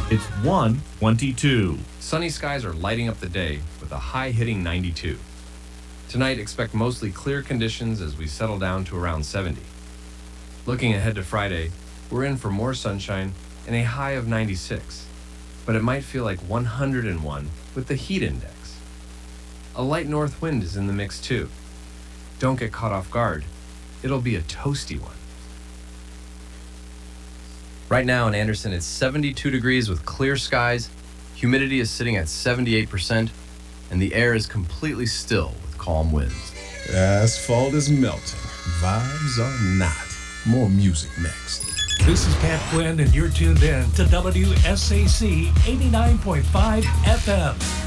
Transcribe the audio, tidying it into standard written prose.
It's 1:22. Sunny skies are lighting up the day with a high hitting 92. Tonight, expect mostly clear conditions as we settle down to around 70. Looking ahead to Friday, we're in for more sunshine and a high of 96, but it might feel like 101 with the heat index. A light north wind is in the mix too. Don't get caught off guard. It'll be a toasty one. Right now in Anderson, it's 72 degrees with clear skies, humidity is sitting at 78%, and the air is completely still with calm winds. Asphalt is melting. Vibes are not. More music next. This is Pat Quinn, and you're tuned in to WSAC 89.5 FM.